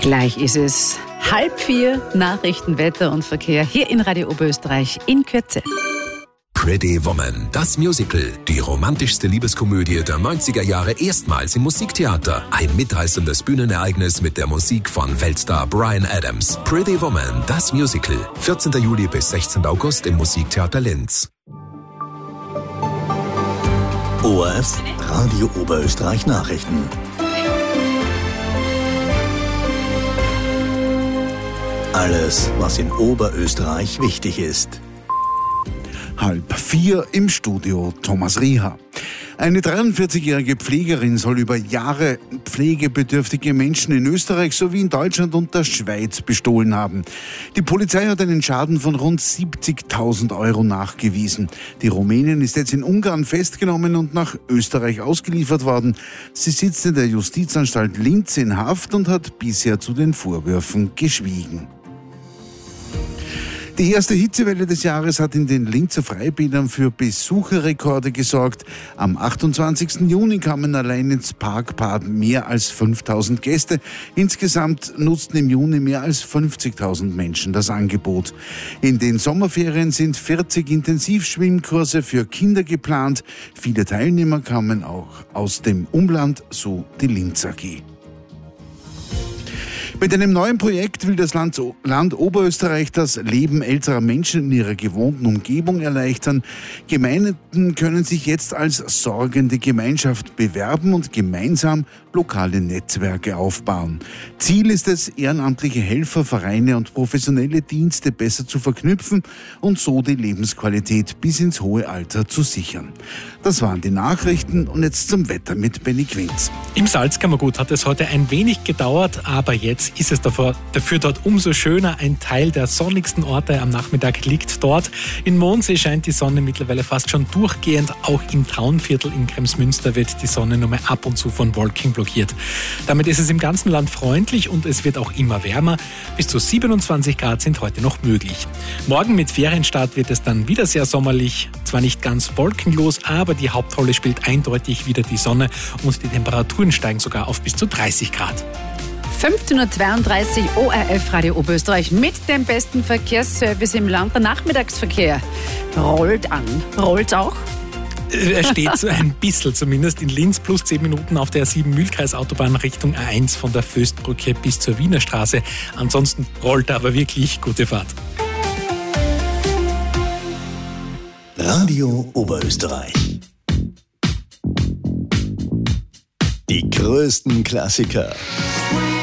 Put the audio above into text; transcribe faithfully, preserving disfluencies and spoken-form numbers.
Gleich ist es halb vier, Nachrichten, Wetter und Verkehr hier in Radio Oberösterreich in Kürze. Pretty Woman, das Musical, die romantischste Liebeskomödie der neunziger Jahre, erstmals im Musiktheater. Ein mitreißendes Bühnenereignis mit der Musik von Weltstar Bryan Adams. Pretty Woman, das Musical, vierzehnten Juli bis sechzehnten August im Musiktheater Linz. O R F, Radio Oberösterreich Nachrichten. Alles, was in Oberösterreich wichtig ist. Halb vier im Studio Thomas Rieher. Eine dreiundvierzigjährige Pflegerin soll über Jahre pflegebedürftige Menschen in Österreich sowie in Deutschland und der Schweiz bestohlen haben. Die Polizei hat einen Schaden von rund siebzigtausend Euro nachgewiesen. Die Rumänin ist jetzt in Ungarn festgenommen und nach Österreich ausgeliefert worden. Sie sitzt in der Justizanstalt Linz in Haft und hat bisher zu den Vorwürfen geschwiegen. Die erste Hitzewelle des Jahres hat in den Linzer Freibädern für Besucherrekorde gesorgt. Am achtundzwanzigsten Juni kamen allein ins Parkbad mehr als fünftausend Gäste. Insgesamt nutzten im Juni mehr als fünfzigtausend Menschen das Angebot. In den Sommerferien sind vierzig Intensivschwimmkurse für Kinder geplant. Viele Teilnehmer kamen auch aus dem Umland, so die Linz A G. Mit einem neuen Projekt will das Land, Land Oberösterreich das Leben älterer Menschen in ihrer gewohnten Umgebung erleichtern. Gemeinden können sich jetzt als sorgende Gemeinschaft bewerben und gemeinsam lokale Netzwerke aufbauen. Ziel ist es, ehrenamtliche Helfer, Vereine und professionelle Dienste besser zu verknüpfen und so die Lebensqualität bis ins hohe Alter zu sichern. Das waren die Nachrichten und jetzt zum Wetter mit Benny Quinz. Im Salzkammergut hat es heute ein wenig gedauert, aber jetzt ist es dafür, dafür dort umso schöner. Ein Teil der sonnigsten Orte am Nachmittag liegt dort. In Mondsee scheint die Sonne mittlerweile fast schon durchgehend. Auch im Traunviertel in Kremsmünster wird die Sonne nur mehr ab und zu von Wolken blockiert. Damit ist es im ganzen Land freundlich und es wird auch immer wärmer. Bis zu siebenundzwanzig Grad sind heute noch möglich. Morgen mit Ferienstart wird es dann wieder sehr sommerlich. Zwar nicht ganz wolkenlos, aber die Hauptrolle spielt eindeutig wieder die Sonne und die Temperaturen steigen sogar auf bis zu dreißig Grad. fünfzehn Uhr zweiunddreißig O R F Radio Oberösterreich mit dem besten Verkehrsservice im Land. Der Nachmittagsverkehr rollt an. Rollt auch? Er steht so ein bisschen zumindest in Linz, plus zehn Minuten auf der sieben Mühlkreisautobahn Richtung A eins von der Föstbrücke bis zur Wiener Straße. Ansonsten rollt aber wirklich gute Fahrt. Radio Oberösterreich. Die größten Klassiker